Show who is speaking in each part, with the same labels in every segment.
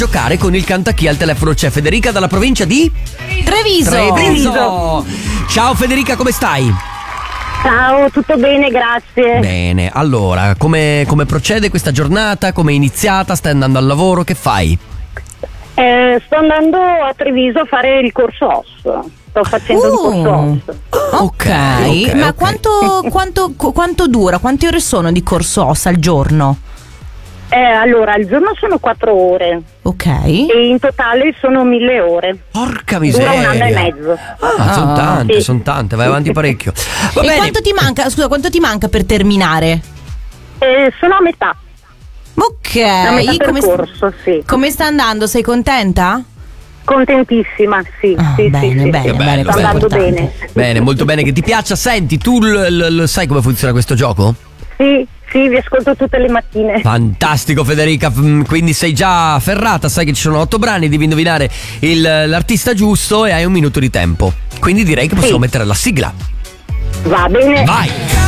Speaker 1: giocare con il Cantachì. Al telefono c'è Federica dalla provincia di Treviso. Ciao Federica, come stai?
Speaker 2: Ciao, tutto bene, grazie.
Speaker 1: Bene, allora, come procede questa giornata? Come è iniziata? Stai andando al lavoro? Che fai?
Speaker 2: Sto andando a Treviso a fare il corso OS. Sto facendo il corso OS.
Speaker 3: Ok, ma quanto dura? Quante ore sono di corso OS al giorno?
Speaker 2: Allora, al giorno sono 4 ore.
Speaker 3: Ok.
Speaker 2: E in totale sono 1000 ore.
Speaker 1: Porca miseria.
Speaker 2: Dura 1 anno e mezzo.
Speaker 1: Sono tante, vai avanti parecchio. Va bene.
Speaker 3: Quanto ti manca? Scusa, quanto ti manca per terminare?
Speaker 2: Sono a metà.
Speaker 3: Ok.
Speaker 2: A metà percorso, sì.
Speaker 3: Come sta andando? Sei contenta?
Speaker 2: Contentissima, sì.
Speaker 3: Bene,
Speaker 2: sta andando bene.
Speaker 1: Bene, molto bene, che ti piaccia. Senti, tu sai come funziona questo gioco?
Speaker 2: Sì, vi ascolto tutte le mattine.
Speaker 1: Fantastico Federica, quindi sei già ferrata, sai che ci sono 8 brani, devi indovinare l'artista giusto e hai 1 minuto di tempo. Quindi direi che possiamo mettere la sigla.
Speaker 2: Va bene.
Speaker 1: Vai!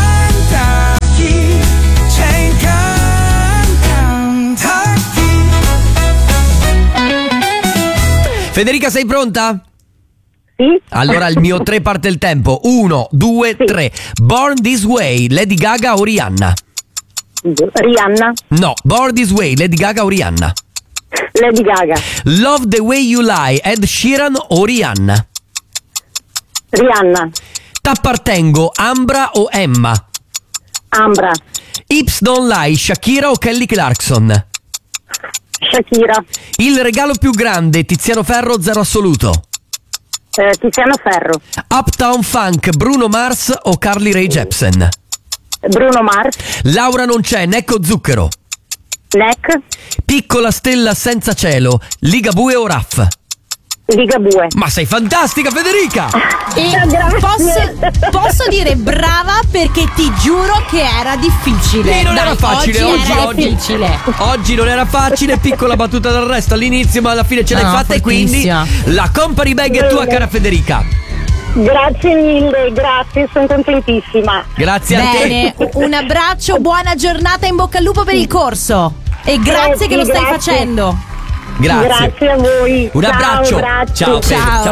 Speaker 1: Federica, sei pronta?
Speaker 2: Sì.
Speaker 1: Allora il mio 3 parte il tempo. 1, 2, 3. Born This Way, Lady Gaga o Rihanna?
Speaker 2: Rihanna.
Speaker 1: No, Born This Way, Lady Gaga o Rihanna?
Speaker 2: Lady Gaga.
Speaker 1: Love the Way You Lie, Ed Sheeran o Rihanna?
Speaker 2: Rihanna.
Speaker 1: T'appartengo, Ambra o Emma?
Speaker 2: Ambra.
Speaker 1: Hips Don't Lie, Shakira o Kelly Clarkson?
Speaker 2: Shakira.
Speaker 1: Il regalo più grande, Tiziano Ferro, zero assoluto?
Speaker 2: Tiziano Ferro.
Speaker 1: Uptown Funk, Bruno Mars o Carly Rae Jepsen?
Speaker 2: Bruno Mars.
Speaker 1: Laura non c'è, Necco Zucchero?
Speaker 2: Neck.
Speaker 1: Piccola stella senza cielo, Ligabue o Raff?
Speaker 2: Ligabue.
Speaker 1: Ma sei fantastica Federica!
Speaker 3: E posso dire brava, perché ti giuro che era difficile.
Speaker 1: Non era facile
Speaker 3: difficile.
Speaker 1: Oggi non era facile, piccola battuta d'arresto all'inizio, ma alla fine ce l'hai fatta, e quindi la company bag è tua, cara Federica.
Speaker 2: Grazie mille, grazie, sono contentissima.
Speaker 1: Grazie a te.
Speaker 3: Un abbraccio, buona giornata, in bocca al lupo per il corso. E grazie che lo stai facendo.
Speaker 1: Grazie.
Speaker 2: Grazie a voi.
Speaker 1: Un abbraccio.
Speaker 2: Ciao,
Speaker 1: Ciao.